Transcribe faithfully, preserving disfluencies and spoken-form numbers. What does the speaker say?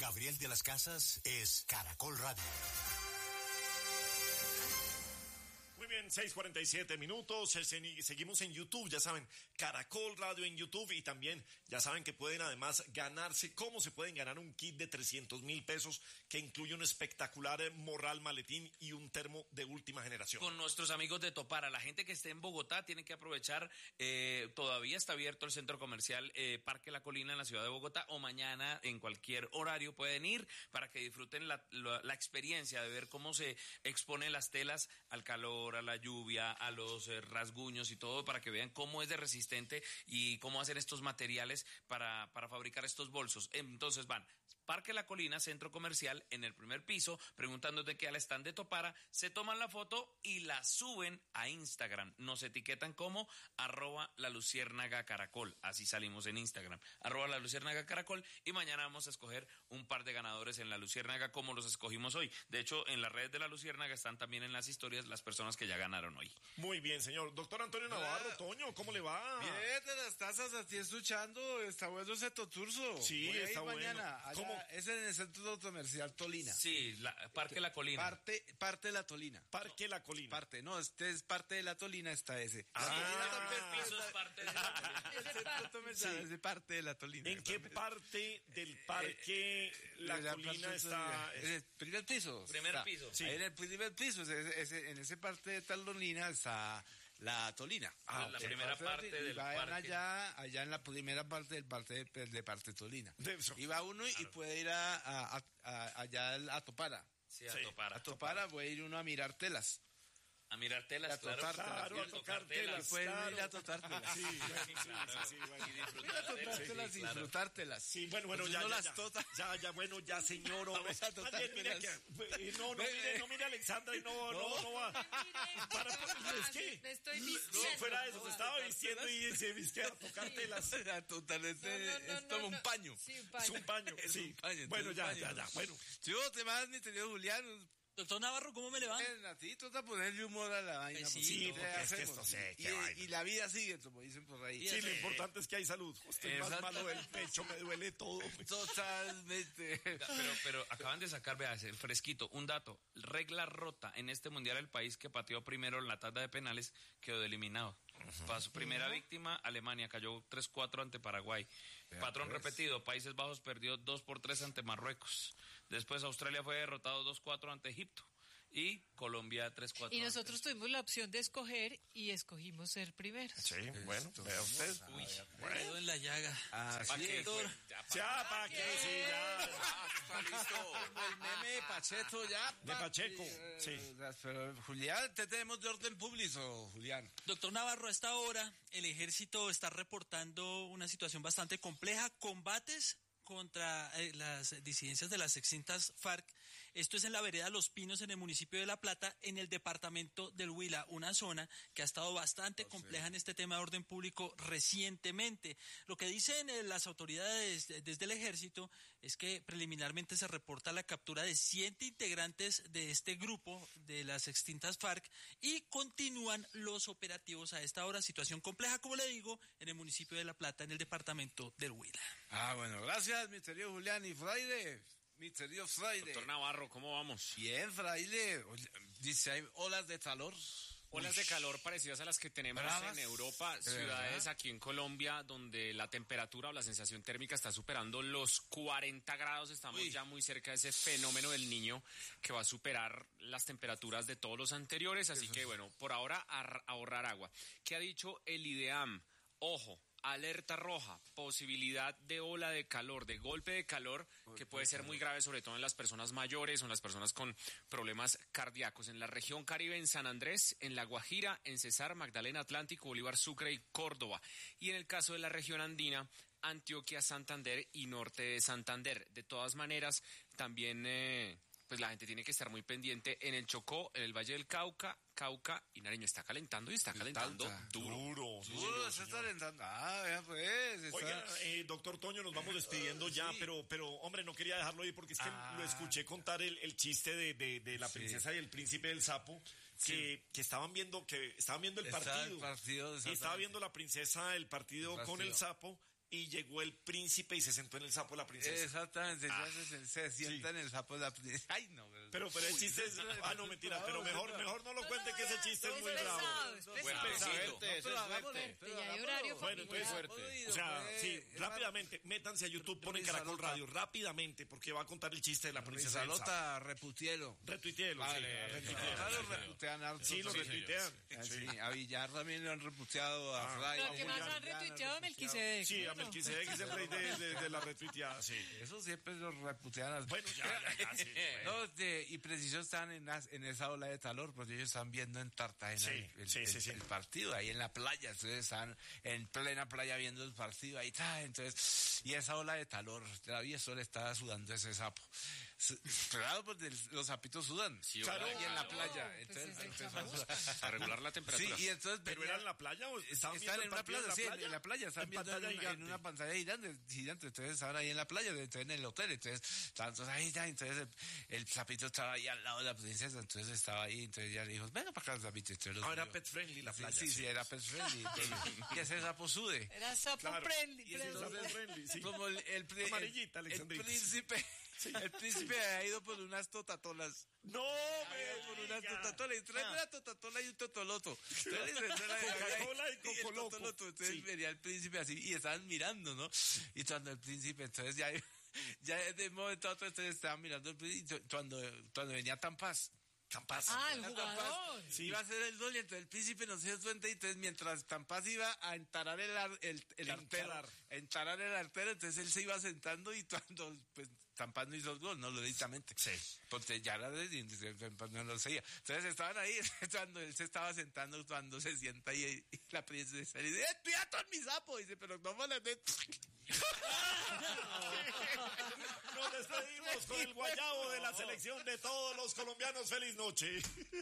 Gabriel de las Casas es Caracol Radio. Muy bien, seis cuarenta y siete minutos, seguimos en YouTube, ya saben, Caracol Radio en YouTube, y también ya saben que pueden además ganarse, cómo se pueden ganar un kit de trescientos mil pesos que incluye un espectacular morral, maletín y un termo de última generación. Con nuestros amigos de Topara, la gente que esté en Bogotá tiene que aprovechar, eh, todavía está abierto el centro comercial eh, Parque La Colina en la ciudad de Bogotá, o mañana en cualquier horario pueden ir para que disfruten la, la, la experiencia de ver cómo se exponen las telas al calor, a la lluvia, a los eh, rasguños y todo, para que vean cómo es de resistente y cómo hacen estos materiales para, para fabricar estos bolsos. Entonces van Parque La Colina, centro comercial, en el primer piso, preguntándote qué al stand de Topara, se toman la foto y la suben a Instagram. Nos etiquetan como arroba la luciérnaga caracol, así salimos en Instagram, arroba la luciérnaga caracol, y mañana vamos a escoger un par de ganadores en la luciérnaga como los escogimos hoy. De hecho, en las redes de la luciérnaga están también en las historias las personas que ya ganaron hoy. Muy bien, señor. Doctor Antonio Navarro, Toño, ¿cómo le va? Bien, de las tazas, así escuchando, está bueno ese toturso. Sí, voy está bueno. Mañana, allá, ¿Cómo? Es en el centro comercial Tolina. Sí, la, Parque La Colina. Parte, parte de la Tolina. Parque La Colina. Parte, no, este es parte de la Tolina, está ese. Ah, el piso es parte de la Colina. El centro comercial es de parte de la Tolina. ¿En qué parte del Parque La La Colina parte está? En el primer piso. Primer está. piso. Sí. Ahí en el primer piso, ese, ese, en esa parte de Tolina está la Tolina. Ah, la okay. primera parte y del vayan parque. allá, allá en la primera parte del parte de, de parte Tolina. De eso. Y va uno Claro. y puede ir a, a, a, allá a Topara. Sí, a Sí. Topara. A Topara puede ir uno a mirar telas. A mirar telas, A claro. tocar Claro, telas. a tocar telas. Y pueden claro. ir a tocar telas. Sí, bueno, sí, Claro. sí, sí, bueno. Y Ir a disfrutar tocar de- telas sí, y claro. disfrutártelas. Sí, bueno, bueno, Pues ya, uno ya, las ya, tota- ya, ya, bueno, ya, señor. Vamos a tocar También, mire telas. que, eh, no, no, mire, no, mire, Alexandra, y no, no, no va. Para, para, es que, Me estoy no, vistiendo. fuera de eso, se estaba vistiendo y se viste a tocar telas. A total, este No, no, no, es como no, un no. paño. Sí, un Es paño. un paño, Es sí. un paño, Bueno, entonces ya, un paño. ya, ya, bueno. Yo te más, mi querido Julián. Doctor Navarro, ¿cómo me le va? Ven, a ti trata de ponerle humor a la vaina. Pues sí, porque sí, ¿qué porque es que hacemos? esto sé, y, qué vaina. y la vida sigue, como dicen por ahí. Sí, lo importante es que hay salud. Estoy más Exacto. malo del pecho, me duele todo. Totalmente. Pero, pero acaban de sacar, vea, el fresquito, un dato, regla rota en este mundial, el país que pateó primero en la tanda de penales quedó eliminado. Para su primera víctima, Alemania cayó tres cuatro ante Paraguay. Vea, Patrón pues. repetido, Países Bajos perdió dos por tres ante Marruecos. Después Australia fue derrotado dos cuatro ante Egipto. Y Colombia tres cuatro. Y nosotros tuvimos la opción de escoger y escogimos ser primeros. Sí, bueno, vea usted. Uy, Quedó en la llaga. Ah, ¿para sí, qué? doctor. Ya, ¿para qué? Sí, ya. Está listo. El meme de Pacheco ya. De Pacheco, Eh, sí. Pero, Julián, te tenemos de orden público, Julián. Doctor Navarro, a esta hora el ejército está reportando una situación bastante compleja, combates contra eh, las disidencias de las extintas FARC. Esto es en la vereda Los Pinos, en el municipio de La Plata, en el departamento del Huila, una zona que ha estado bastante Oh, compleja sí. en este tema de orden público recientemente. Lo que dicen eh, las autoridades de- desde el ejército es que preliminarmente se reporta la captura de siete integrantes de este grupo de las extintas FARC y continúan los operativos a esta hora. Situación compleja, como le digo, en el municipio de La Plata, en el departamento del Huila. Ah, bueno, gracias, mi querido Julián. Y Fraile, mi querido Fraile. Doctor Navarro, ¿cómo vamos? Bien, Fraile. Oye, dice, hay olas de calor. Olas de calor parecidas a las que tenemos Bravas. en Europa, ¿De ciudades verdad? aquí en Colombia, donde la temperatura o la sensación térmica está superando los cuarenta grados. Estamos Uy. ya muy cerca de ese fenómeno del Niño que va a superar las temperaturas de todos los anteriores. Así Eso que, es. bueno, por ahora ar- ahorrar agua. ¿Qué ha dicho el IDEAM? Ojo. Alerta roja, posibilidad de ola de calor, de golpe de calor, que puede ser muy grave, sobre todo en las personas mayores o en las personas con problemas cardíacos. En la región Caribe, en San Andrés, en La Guajira, en Cesar, Magdalena, Atlántico, Bolívar, Sucre y Córdoba. Y en el caso de la región andina, Antioquia, Santander y norte de Santander. De todas maneras, también eh, pues la gente tiene que estar muy pendiente en el Chocó, en el Valle del Cauca, Cauca y Nariño. Está calentando y está calentando Tanta. duro. Duro, Duro, duro, se está señor. alentando. Ah, vea pues. Está... Oiga, eh, doctor Toño, nos vamos despidiendo ya, Sí. pero, pero, hombre, no quería dejarlo ir porque es que Ah. lo escuché contar el, el chiste de, de, de la Sí. princesa y el príncipe del sapo, que, que estaban viendo, que estaban viendo el Está partido. el partido de y estaba Santander. viendo la princesa el partido El con partido. el sapo, y llegó el príncipe y se sentó en el sapo de la princesa. Exactamente, Ah, ya se, se sienta sí. en el sapo de la princesa. Ay, no. Pero, pero el chiste es... Ah, no, mentira, pero mejor, mejor no lo cuente que ese chiste es muy pesado, bravo. es Bueno, pesado. suerte, eso es suerte. Fuerte, ya hay horario Bueno, entonces, familiar. o sea, sí, rápidamente, métanse a YouTube, ponen Caracol Radio, rápidamente, porque va a contar el chiste de la princesa del sapo. Salota, reputielo. Retuiteelo, sí, Vale, retuiteelo. Claro, reputean harto. Sí, lo Sí, retuitean. Sí, a Villar también lo han reputeado, a Ah, Fray. Lo que más han retuiteado a Melquisedec. Sí, a ¿no? Melquisedec es el rey de, de, de la retuiteada, sí. Eso siempre lo reputean. al- Bueno, ya, ya, ya, sí. Bueno. No, de- y preciso están en, las- en esa ola de calor, porque ellos están viendo en Cartagena Sí, el, el- sí, sí, el- sí. el partido, ahí en la playa, entonces están en plena playa viendo el partido, ahí está, entonces, y esa ola de calor, todavía eso le estaba sudando ese sapo. Su- Claro, pues del- los sapitos sudan. Sí, Claro, ojalá. Y en la Claro, playa, pues entonces, es el empezó a champú. sudar. A regular la Sí, temperatura. y entonces ¿Pero venía- era en la playa o estaban Están viendo en el una partido playa, sí, en la en la playa, están En viendo en, pantalla una- en gigante. una pantalla gigante, gigante, entonces estaban ahí en la playa, entonces en el hotel, entonces, tantos ahí, ya, entonces el, el sapito estaba ahí al lado de la princesa, entonces estaba ahí, entonces ya le dijo, venga para acá, sapito, entonces los Ah, era vio. pet friendly la Sí, playa. sí, sí, era pet friendly, entonces, y ese sapo sude. Era sapo Claro. friendly. Y ese friendly. sapo friendly, sí. Como el, el, pri- Amarillita, el, el Alexandrita. príncipe, el príncipe ha ido por unas totatolas. No, me Por unas diga. totatolas, y trae una totatola y un totoloto. Entonces, Coca-Cola y el Cocoloco. totoloto. Entonces Sí. venía el príncipe así y estaban mirando, ¿no? Y cuando el príncipe, entonces ya, ya de un momento a otro, entonces estaban mirando el príncipe. y Cuando, cuando venía Tampaz, Tampaz. Ah, el Tampaz jugador. iba a hacer el gol y entonces el príncipe no se dio cuenta y entonces mientras Tampaz iba a entarar el, ar- el, el artero, Encarar. a entarar el artero, entonces él se iba sentando y cuando pues Tampaz no hizo el gol, no lo directamente. Sí. Porque ya era de, Tampaz no lo seguía. Entonces estaban ahí cuando él se estaba sentando, cuando se sienta y, y la princesa le dice, ¡eh, cuidado con mi sapo! Dice, pero no me la de... Nos despedimos con el guayabo de la selección de todos los colombianos. ¡Feliz noche!